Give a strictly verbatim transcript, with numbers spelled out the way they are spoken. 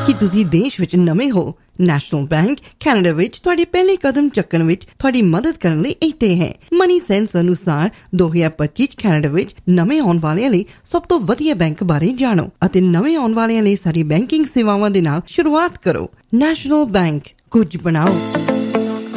ਕਿ ਤੁਸੀਂ ਦੇਸ਼ ਵਿੱਚ ਨਵੇਂ ਹੋ। ਨੈਸ਼ਨਲ ਬੈਂਕ ਕੈਨੇਡਾ ਵਿੱਚ ਤੁਹਾਡੇ ਪਹਿਲੇ ਕਦਮ ਚੱਕਣ ਵਿੱਚ ਤੁਹਾਡੀ ਮਦਦ ਕਰਨ ਲਈ ਇੱਥੇ ਹੈ। ਮਨੀ ਸੈਂਸ ਅਨੁਸਾਰ ਦੋ ਹਜ਼ਾਰ ਪੱਚੀ ਚ ਕੈਨੇਡਾ ਵਿੱਚ ਨਵੇਂ ਆਉਣ ਵਾਲਿਆਂ ਲਈ ਸਭ ਤੋਂ ਵਧੀਆ ਬੈਂਕ ਬਾਰੇ ਜਾਣੋ ਅਤੇ ਨਵੇਂ ਆਉਣ ਵਾਲਿਆਂ ਲਈ ਸਾਰੀ ਬੈਂਕਿੰਗ ਸੇਵਾਵਾਂ ਦੇ ਨਾਲ ਸ਼ੁਰੂਆਤ ਕਰੋ। ਨੈਸ਼ਨਲ ਬੈਂਕ, ਕੁਝ ਬਣਾਓ।